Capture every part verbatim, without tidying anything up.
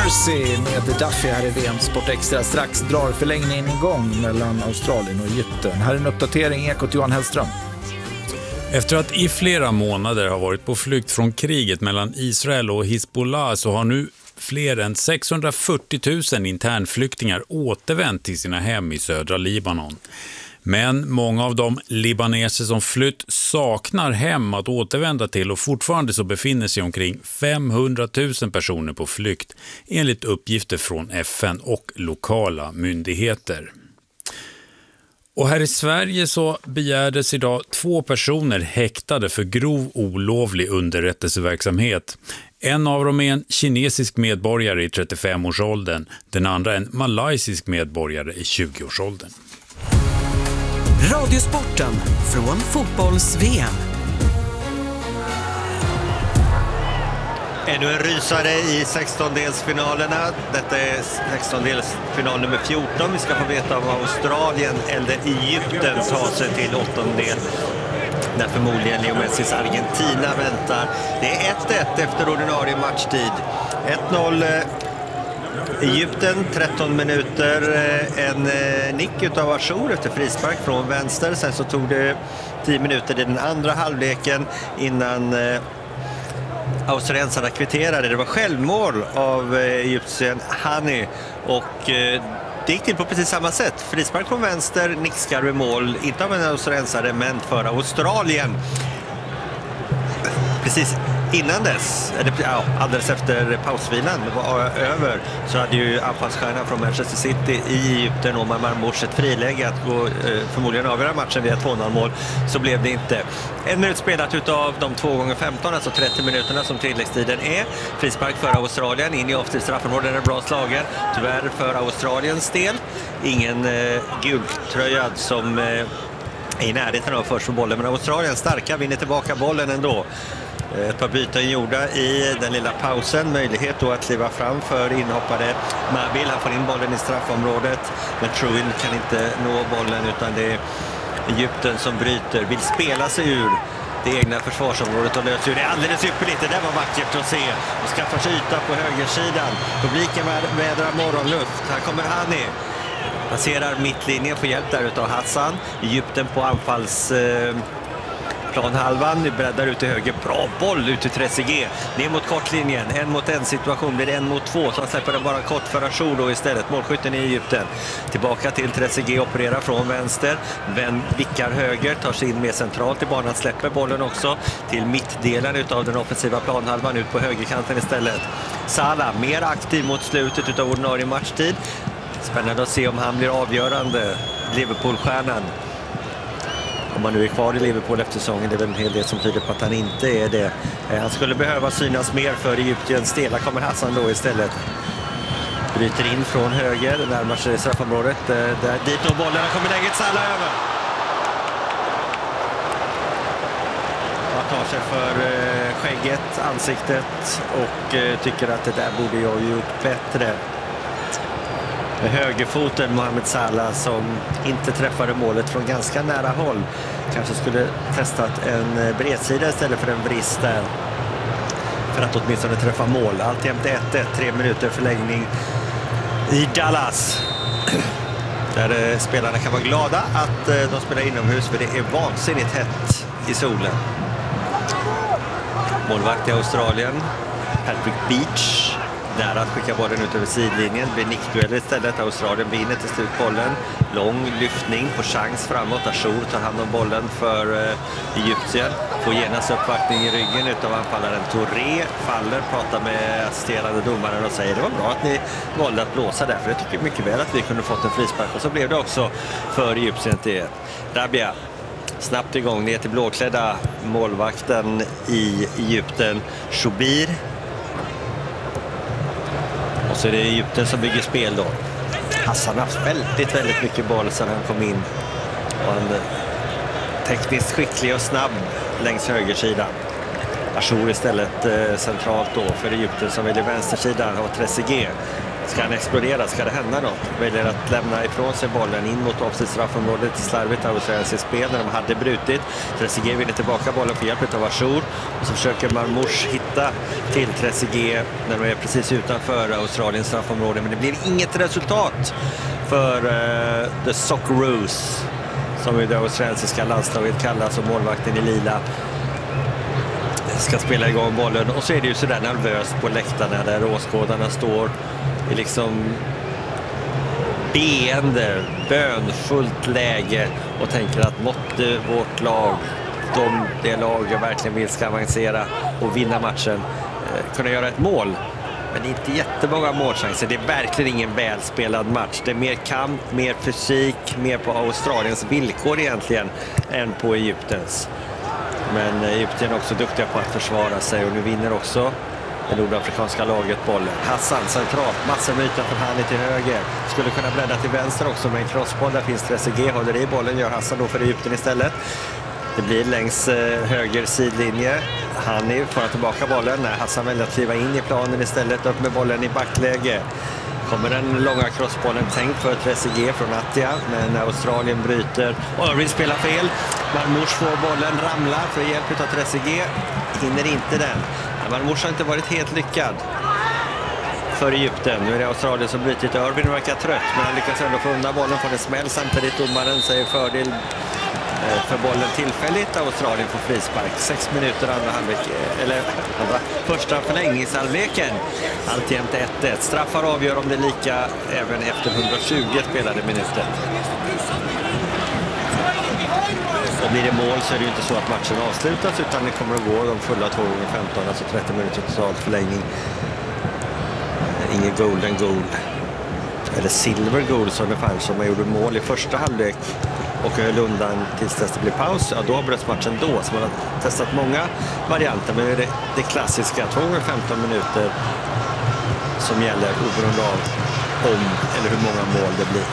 Mercy med Duffy här i V M Sport Extra. Strax drar förlängningen igång mellan Australien och Egypten. Här är en uppdatering, Ekot Johan Hellström. Efter att i flera månader ha varit på flykt från kriget mellan Israel och Hezbollah så har nu fler än sexhundrafyrtio tusen internflyktingar återvänt till sina hem i södra Libanon. Men många av de libaneser som flytt saknar hem att återvända till och fortfarande så befinner sig omkring femhundratusen personer på flykt enligt uppgifter från F N och lokala myndigheter. Och här i Sverige så begärdes idag två personer häktade för grov olovlig underrättelseverksamhet. En av dem är en kinesisk medborgare i trettiofem-årsåldern, den andra en malaysisk medborgare i tjugo-årsåldern. Radiosporten från fotbolls-V M. Ännu en rysare i sextondelsfinalerna. Detta är sextondelsfinal nummer fjorton. Vi ska få veta om Australien eller Egypten tar sig till åttondel. Där förmodligen Leo Messis Argentina väntar. Det är ett ett efter ordinarie matchtid. ett noll Egypten, tretton minuter. En nick utav Achour efter frispark från vänster. Sen så tog det tio minuter i den andra halvleken innan australiensarna kvitterade. Det var självmål av egyptien Hani och det gick till på precis samma sätt. Frispark från vänster, nickskarv i mål. Inte av en australiensare men för Australien. Precis innan dess, eller ja, alldeles efter pausvilan var över, så hade ju anfallsstjärnan från Manchester City i Egypten, Omar Marmoush, ett friläge att gå, eh, förmodligen avgöra matchen via två noll mål. Så blev det inte. En minut spelat utav de två gånger femton, alltså trettio minuterna som tilläggstiden är. Frispark för Australien, in i offensivt straffområde, är bra slagen. Tyvärr för Australiens del. Ingen eh, gultröjad som eh, är i närheten av först för bollen, men Australien starka vinner tillbaka bollen ändå. Ett par byten gjorda i den lilla pausen. Möjlighet då att kliva fram för inhoppade Mabil. Han får in bollen i straffområdet, men Truin kan inte nå bollen, utan det är Egypten som bryter. Vill spela sig ur det egna försvarsområdet och löser det alldeles ypperligt. Det där var vackert att se. Och skaffar sig yta på högersidan. Publiken vädrar morgonluft. Här kommer Hani. Passerar mittlinjen, får hjälp där utav Hassan. Egypten på anfalls... Eh, planhalvan, nu breddar ut till höger, bra boll ut till Trezeguet, ner mot kortlinjen, en mot en situation, blir det en mot två, så han släpper den bara kort för Achour då istället, målskytten i Egypten. Tillbaka till Trezeguet, opererar från vänster, vän vickar höger, tar sig in mer centralt i banan, släpper bollen också till mittdelen utav den offensiva planhalvan, ut på högerkanten istället. Salah, mer aktiv mot slutet utav ordinarie matchtid. Spännande att se om han blir avgörande, Liverpool-stjärnan. Om man nu är kvar i Liverpool efter säsongen, det är väl en hel del som tyder på att han inte är det. Han skulle behöva synas mer för Egyptiens del. Här kommer Hassan då istället. Bryter in från höger, närmar sig straffområdet. Där, dit och bollen, kommer läget Salah över. Han tar sig för skägget, ansiktet och tycker att det där borde jag ju gjort bättre. Med högerfoten Mohamed Salah som inte träffade målet från ganska nära håll. Kanske skulle testat en bredsida istället för en brist där. För att åtminstone träffa mål. Alltjämt ett ett, tre minuter förlängning i Dallas. Där spelarna kan vara glada att de spelar inomhus, för det är vansinnigt hett i solen. Målvakt i Australien, Patrick Beach. Där att skicka bollen ut över sidlinjen. Blir nickduell istället. Australien vinner till slut bollen. Lång lyftning på chans framåt. Achour tar hand om bollen för eh, Egyptien. Får genast uppvaktning i ryggen utav anfallaren Touré. Faller, pratar med assisterande domaren och säger det var bra att ni valde att blåsa där. För jag tycker mycket väl att vi kunde fått en frispark. Och så blev det också för Egyptien till Rabia. Snabbt igång ner till blåklädda målvakten i Egypten, Choubir. Och så är det Egypten som bygger spel då. Hassan har haft väldigt, väldigt mycket boll sedan han kom in. Och han är tekniskt skicklig och snabb längs högersidan. Achour istället eh, centralt då för Egypten som väljer vänstersidan. Och Trezeguet Ska han explodera? Ska det hända något? Väljer att lämna ifrån sig bollen in mot offside straffområdet till slarvigt australiensiskt spel när de hade brutit. Trezeguet vinner tillbaka bollen för hjälp av Achour. Och så försöker Marmouche hitta till Trezeguet när de är precis utanför Australiens straffområde. Men det blir inget resultat för uh, The Socceroos, som det australiensiska landslaget kallas, och målvakten i lila ska spela igång bollen. Och så är det ju sådär nervöst på läktarna där åskådarna står i liksom beende, bönfullt läge och tänker att måtte vårt lag, de, det lag jag verkligen vill ska avancera och vinna matchen, eh, kunna göra ett mål. Men det är inte jättemånga målchanser. Det är verkligen ingen välspelad match. Det är mer kamp, mer fysik, mer på Australiens villkor egentligen än på Egyptens. Men Egypten är också duktiga på att försvara sig, och nu vinner också det nordafrikanska laget bollen. Hassan centralt, massor med ytan för Hani till höger. Skulle kunna bredda till vänster också med en crossboll. Där finns Trezeguet, håller i bollen, gör Hassan då för Egypten istället. Det blir längs eh, höger sidlinje. Hani får tillbaka bollen när Hassan väljer att kliva in i planen istället. Upp med bollen i backläge. Kommer den långa crossbollen tänkt för Trezeguet från Attia, men Australien bryter. Och Irving spelar fel. Marmouche får bollen, ramlar för hjälp av Trezeguet. Hinner inte den. Marmouche har inte varit helt lyckad för Egypten. Nu är det Australien som bryter. Irving verkar trött, men han lyckas ändå få undan bollen från en smäll. Samtidigt domaren säger fördel för bollen tillfälligt. Australien får frispark. Sex minuter andra halvlek, eller andra, första förlängningshalvleken. Alltjämt ett ett. Straffar avgör om det är lika även efter hundratjugo spelade minuter. Och blir det mål så är det ju inte så att matchen avslutas, utan det kommer att gå de fulla två gånger femton, alltså trettio minuter totalt förlängning. Ingen golden goal, eller silver goal som det fanns, som man gjorde mål i första halvlek och höll undan tills det blir paus. Ja, då avbröts matchen då, så man har testat många varianter, men det är det, det klassiska två gånger femton minuter som gäller oberoende av om eller hur många mål det blir.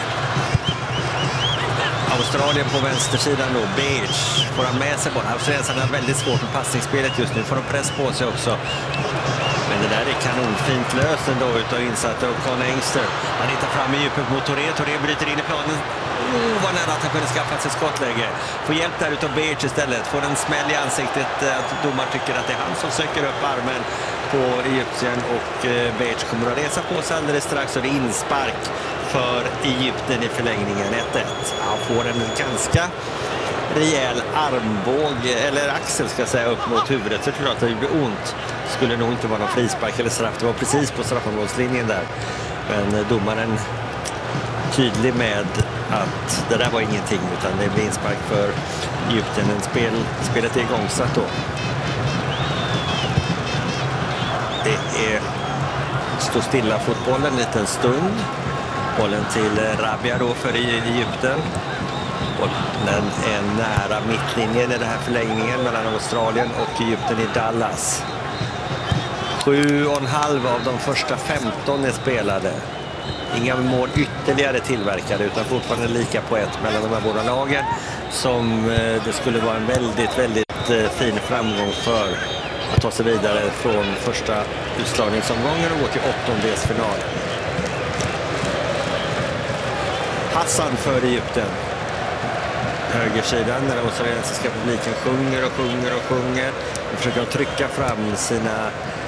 Australien på vänstersidan då, Beach får han med sig bollen. Australien har väldigt svårt med passningsspelet just nu, får de press på sig också. Men det där är kanonfint löst ändå utav insatta och Con Engster. Han hittar fram i djupet mot Touré. Touré bryter in i planen. Oh, vad nära att han kunde skaffa sig skottläge. Får hjälp där utav Beach istället. Får en smäll i ansiktet att domaren tycker att det är han som söker upp armen på Egypten, och Beach kommer att resa på sig alldeles strax, och det är inspark för Egypten i förlängningen. ett ett. Han får en ganska rejäl armbåg, eller axel ska jag säga, upp mot huvudet, så tror jag att det blir ont. Skulle nog inte vara någon frispark eller straff. Det var precis på straffområdeslinjen där. Men domaren tydlig med att det där var ingenting, utan det blir inspark för Egypten. En spel, spelet är igångsatt då. Det är stå stilla fotbollen en liten stund. Bollen till Rabia då för Egypten. Bollen är nära mittlinjen i den här förlängningen mellan Australien och Egypten i Dallas. Sju och en halv av de första femton är spelade. Inga mål ytterligare tillverkade, utan fortfarande lika på ett mellan de här båda lagen, som det skulle vara en väldigt, väldigt fin framgång för att ta sig vidare från första utslagningsomgången och gå till åttondelsfinal. Hassan för Egypten. Högersidan där den australiensiska publiken sjunger och sjunger och sjunger. De försöker trycka fram sina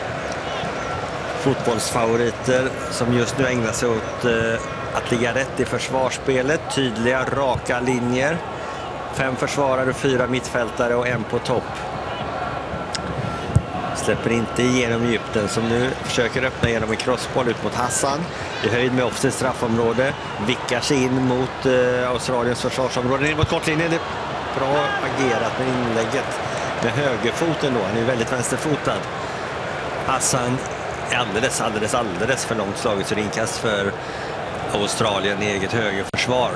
fotbollsfavoriter som just nu ägnar sig åt eh, att ligga rätt i försvarsspelet. Tydliga, raka linjer. Fem försvarare, fyra mittfältare och en på topp. Släpper inte igenom Egypten, som nu försöker öppna genom en crossboll ut mot Hassan. I höjd med offside straffområde. Vickar sig in mot eh, Australiens försvarsområde. In mot kortlinjen. Det är bra agerat med inlägget med högerfoten då. Han är väldigt vänsterfotad. Hassan är alldeles, alldeles, alldeles för långt slaget, så det är inkast för Australien i eget högerförsvar.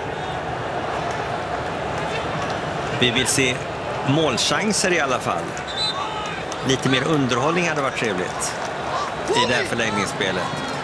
Vi vill se målchanser i alla fall. Lite mer underhållning hade varit trevligt i det här förlängningsspelet.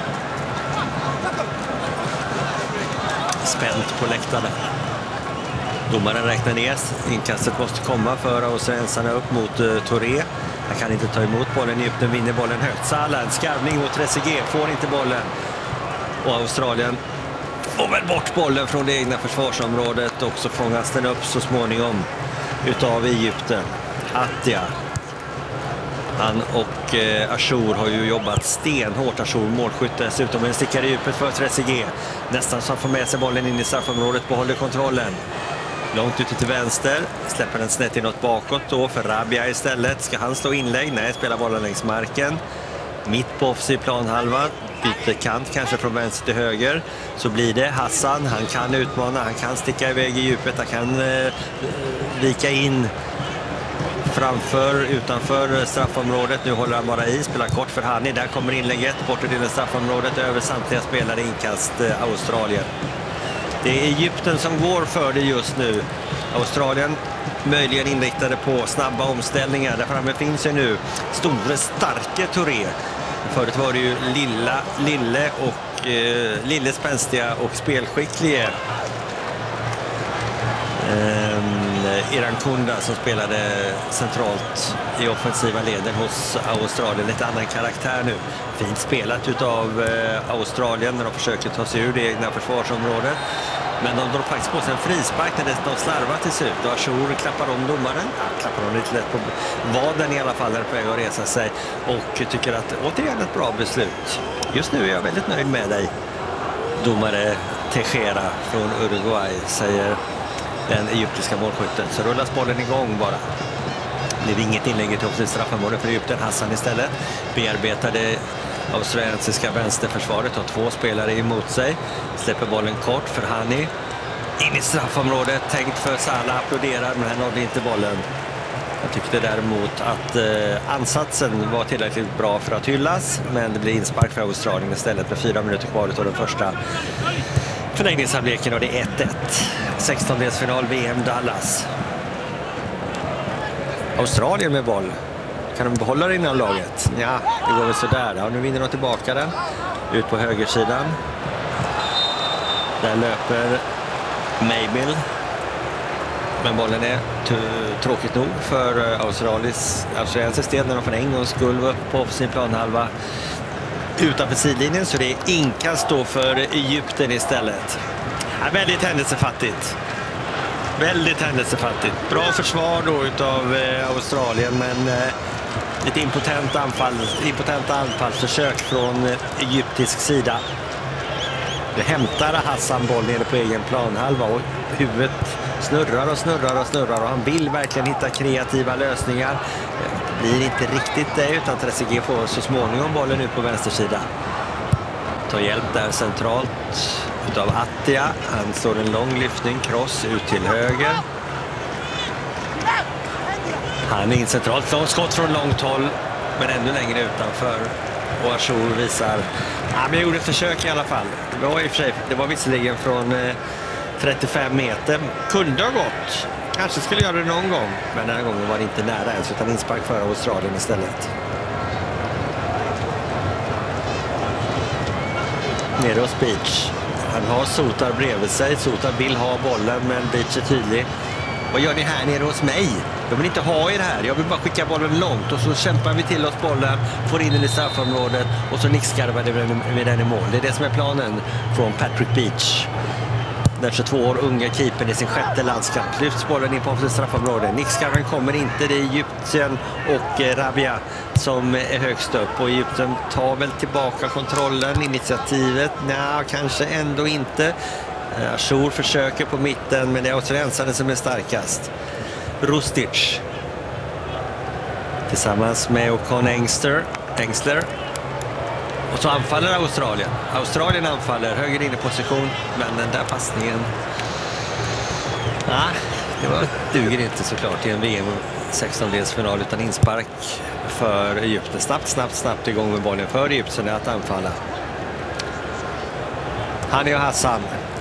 Spänt på läktarna. Domaren räknar ner. Inkastet måste komma för australiensarna upp mot uh, Touré. Han kan inte ta emot bollen. Egypten vinner bollen högt. Salah, en skarvning mot Trezeguet. Får inte bollen. Och Australien får väl bort bollen från det egna försvarsområdet och så fångas den upp så småningom utav Egypten. Attia. Han och eh, Achour har ju jobbat stenhårt. Achour målskytte dessutom, men stickar i djupet för Trezeguet. Nästan så han får med sig bollen in i straffområdet, behåller kontrollen. Långt ute till vänster, släpper den snett inåt bakåt då för Rabia istället. Ska han slå inlägg? Nej, spelar bollen längs marken. Mitt på offensiv planhalva, byter kant kanske från vänster till höger. Så blir det Hassan, han kan utmana, han kan sticka iväg i djupet, han kan eh, vika in framför, utanför straffområdet. Nu håller han bara i, spelar kort för Hani. Där kommer inlägget, bort till straffområdet, över samtliga spelare, inkast eh, Australien. Det är Egypten som går för det just nu. Australien möjligen inriktade på snabba omställningar. Där framme finns ju nu store, starke Touré. Förut var det ju lilla, lille och eh, lille spänstiga och spelskicklige eh, Irankunda som spelade centralt i offensiva leden hos Australien. Lite annan karaktär nu. Fint spelat utav eh, Australien när de försöker ta sig ur det egna försvarsområdet. Men de drar faktiskt på sig en frispark när de slarvar till slut. Och Achour klappar om domaren. Ja, klappar de lite lätt på vaden i alla fall när det är på väg att resa sig. Och tycker att återigen ett bra beslut. Just nu är jag väldigt nöjd med dig, domare Tejera från Uruguay, säger den egyptiska målskytten. Så rullas bollen igång bara. Det blir inget inlägg till offensivt straffområde för Egypten. Hassan istället bearbetade australiensiska vänsterförsvaret, har två spelare emot sig. Släpper bollen kort för Hani. In i straffområdet, tänkt för Salah, applåderar, men han nådde inte bollen. Jag tyckte däremot att eh, ansatsen var tillräckligt bra för att hyllas, men det blir inspark för Australien istället med fyra minuter kvar av den första förlängningshalvleken, och det är ett ett. sextondelsfinal V M Dallas. Australien med boll. Kan de behålla det innan laget? Ja, det går väl sådär. Ja, nu vinner de tillbaka den. Ut på högersidan. Där löper Mabel. Men bollen är tråkigt nog för Australis, Australiens del när de för en gångs skull var upp på sin planhalva utanför sidlinjen. Så det är inkast då för Egypten istället. Ja, väldigt händelsefattigt. Väldigt händelsefattigt. Bra försvar då utav eh, Australien, men eh, lite impotent anfall, impotenta anfallsförsök från eh, egyptisk sida. Det hämtar Hassan boll nere på egen planhalva och huvudet snurrar och snurrar och snurrar och han vill verkligen hitta kreativa lösningar. Det blir inte riktigt det, utan Trezeguet får så småningom bollen ut på vänstersida. Tar hjälp där centralt utav Attia. Han slår en lång lyftning, cross ut till höger. Han är in centralt, långt skott från långt håll, men ännu längre utanför. Och Achour visar, ja, men jag gjorde ett försök i alla fall. Det var i och för sig, det var visserligen från eh, trettiofem meter. Kunde ha gått. Kanske skulle göra det någon gång, men den här gången var det inte nära ens, utan inspark för Australien istället. Nere hos Beach. Han har Sotar bredvid sig. Sotar vill ha bollen, men Beach är tydlig. Vad gör ni här nere hos mig? Jag vill inte ha er här. Jag vill bara skicka bollen långt. Och så kämpar vi till oss bollen. Får in den i straffområdet. Och så nickskarvar vi den i mål. Det är det som är planen från Patrick Beach. Den tjugotvå år unga keepern i sin sjätte landskamp. Lyfts bollen in på offensivt straffområde. Nickskarven kommer inte. Det är Egypten och Rabia som är högst upp. Och Egypten tar väl tillbaka kontrollen, initiativet. Nej, kanske ändå inte. Achour försöker på mitten, men det är australiensarna som är starkast. Rustic tillsammans med Ocon Engster. Engstler. Och så anfaller Australien. Australien anfaller, höger in i position, men den där passningen, nej, det var, duger inte såklart i en V M sextondelsfinal, utan inspark för Egypten. Snabbt, snabbt, snabbt igång med bollen för Egypten att anfalla. Hani och Hassan.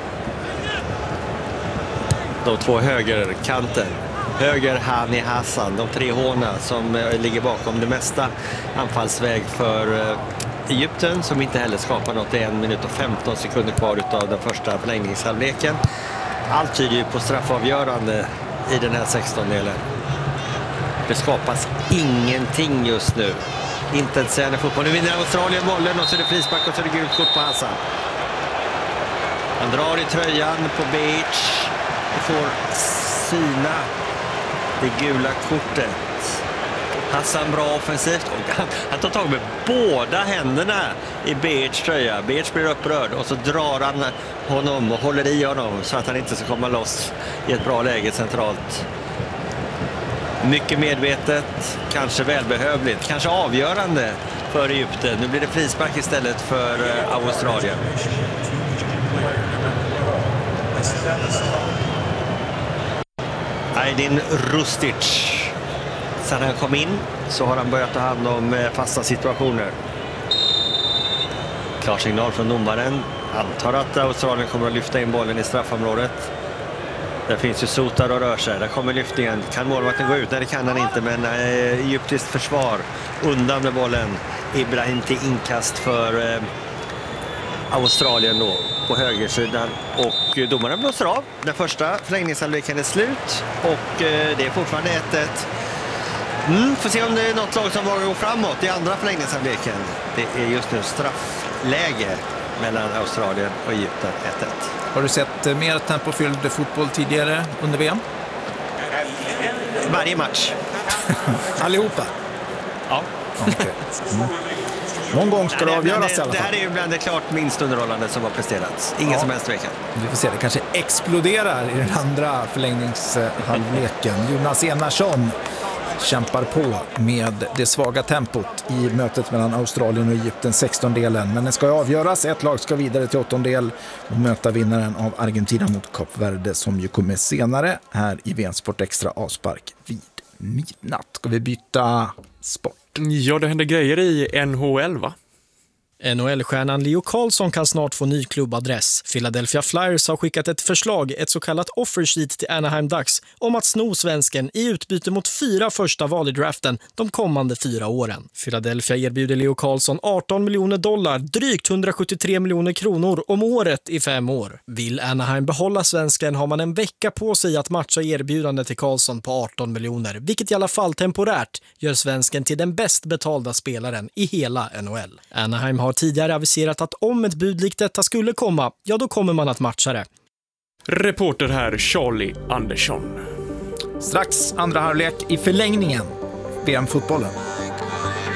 De två högerkanten. Höger Hani Hassan, de tre hårna som ligger bakom det mesta anfallsväg för Egypten, som inte heller skapar något. Det är en minut och femton sekunder kvar av den första förlängningshalvleken. Allt tyder ju på straffavgörande i den här sextondelen. Det skapas ingenting just nu. Inte ens när fotboll. Nu vinner Australien bollen och så är det frispark och så är det gult kort på Hassan. Han drar i tröjan på Beach och får syna det gula kortet. Hassan bra offensivt. Han, han tar tag med båda händerna i Beach tröja. Beach blir upprörd och så drar han honom och håller i honom så att han inte ska komma loss i ett bra läge centralt. Mycket medvetet, kanske välbehövligt, kanske avgörande för Egypten. Nu blir det frispark istället för uh, Australien. Aydin Rustic. Sen han kom in så har han börjat ta hand om uh, fasta situationer. Klar signal från domaren. Antar att Australien kommer att lyfta in bollen i straffområdet. Där finns ju Sotar och rör sig. Där kommer lyftningen. Kan målvakten gå ut? Nej, det kan han inte. Men eh, egyptiskt försvar undan med bollen. Ibrahim till inkast för eh, Australien då på högersidan. Och eh, domaren blåser av. Den första förlängningshalvleken är slut. Och eh, det är fortfarande ett ett. Mm, får se om det är något lag som vågar gå framåt i andra förlängningshalvleken. Det är just nu straffläge mellan Australien och Egypten ett ett. Har du sett mer tempofylld fotboll tidigare under V M? Varje match. Allihopa? Ja. Okay. Mm. Någon gång ska det avgöras i alla fall. Det här är ju bland det klart minst underhållande som har presterats. Ingen ja. som helst tvekan. Vi får se, det kanske exploderar i den andra förlängningshalvleken. Jonas Enarsson kämpar på med det svaga tempot i mötet mellan Australien och Egypten, sextondelen. Men den ska avgöras. Ett lag ska vidare till åttondel och möta vinnaren av Argentina mot Kap Verde som ju kommer senare här i V M Sport Extra avspark vid midnatt. Ska vi byta sport? Ja, det händer grejer i N H L, va? N H L-stjärnan Leo Carlsson kan snart få ny klubbadress. Philadelphia Flyers har skickat ett förslag, ett så kallat offer sheet till Anaheim Ducks, om att sno svensken i utbyte mot fyra första val i draften de kommande fyra åren. Philadelphia erbjuder Leo Carlsson arton miljoner dollar, drygt hundrasjuttiotre miljoner kronor om året i fem år. Vill Anaheim behålla svensken har man en vecka på sig att matcha erbjudandet till Carlsson på arton miljoner, vilket i alla fall temporärt gör svensken till den bäst betalda spelaren i hela N H L. Anaheim har tidigare aviserat att om ett bud likt detta skulle komma, ja då kommer man att matcha det. Reporter här Charlie Andersson. Strax andra halvlek i förlängningen V M-fotbollen.